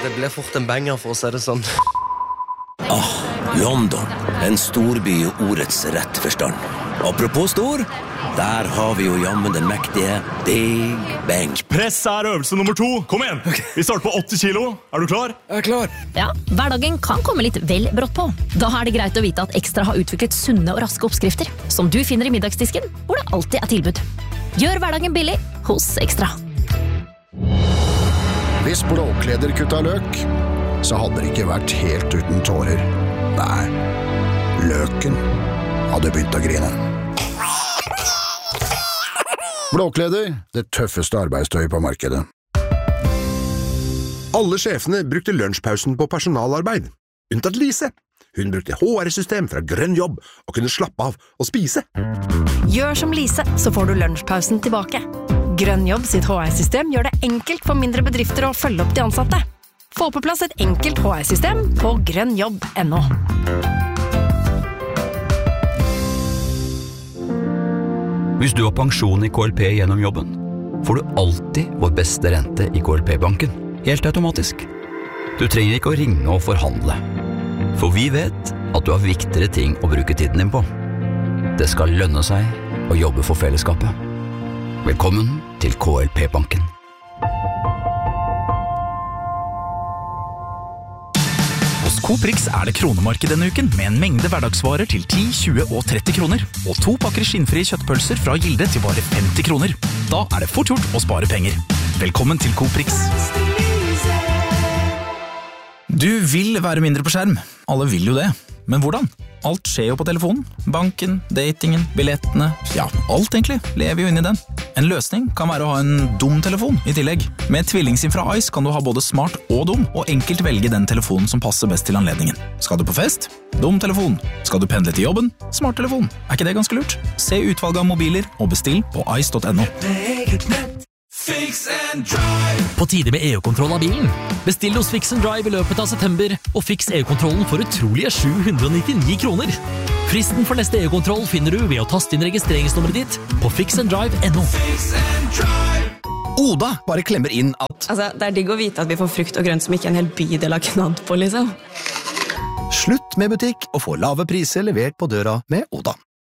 Det ble fort en banger, for å si det sånn. London, en storby I ordets rett forstand. Apropos stor, der har vi jo jammen den mektige Big Bang. Press øvelse nummer 2. Kom igjen! Vi starter på 80 kilo. Er du klar? Jeg er klar. Ja, hverdagen kan komme litt vel brått på. Da det greit å vite at Ekstra har utviklet sunne og raske oppskrifter, som du finner I middagsdisken, hvor det alltid tilbud. Gjør hverdagen billig hos Ekstra. Hvis Blåkleder kutta løk, så hadde det ikke vært helt uten tårer. Nei, løken hadde begynt å grine. Blåkleder, det tøffeste arbeidstøy på markedet. Alle sjefene brukte lunsjpausen på personalarbeid, unntatt Lise. Hun brukte HR-system fra Grønn Jobb og kunne slappe av og spise. Gjør som Lise, så får du lunsjpausen tilbake. Grønn Jobb sitt HR-system gjør det enkelt for mindre bedrifter å følge opp de ansatte. Få på plass et enkelt HR-system på grønnjobb.no. Hvis du har pensjon I KLP gjennom jobben, får du alltid vår beste rente I KLP-banken. Helt automatisk. Du trenger ikke å ringe og forhandle. For vi vet at du har viktigere ting å bruke tiden din på. Det skal lønne seg å jobbe for fellesskapet. Velkommen til KLP-banken. Hos Coprix det kronemarked denne uken, med en mengde hverdagsvarer til 10, 20 og 30 kroner, og 2 pakker skinnfrie kjøttpølser fra Gilde til bare 50 kroner. Da det fort gjort å spare penger. Velkommen til Coprix. Du vil være mindre på skjerm. Alle vil jo det. Men hvordan? Alt skjer jo på telefonen. Banken, datingen, billettene, ja, alt egentlig lever jo inn I den. En løsning kan være å ha en dum telefon I tillegg. Med tvillingsim fra Ice kan du ha både smart og dum, og enkelt velge den telefonen som passer best til anledningen. Skal du på fest? Dum telefon. Skal du pendle til jobben? Smart telefon. Ikke det ganske lurt? Se utvalget av mobiler og bestill på ice.no. Fix and Drive. På tide med EU-kontroll av bilen. Bestill hos Fix and Drive I løpet av september, og fiks EU-kontrollen for utrolige 799 kroner. Fristen for neste EU-kontroll finner du ved å taste inn registreringsnummeret ditt på fixanddrive.no. Oda bare klemmer inn at det digg å vite at vi får frukt og grønt som ikke en hel bydel har knadd på, liksom. Slutt med butikk og få lave priser levert på døra med Oda.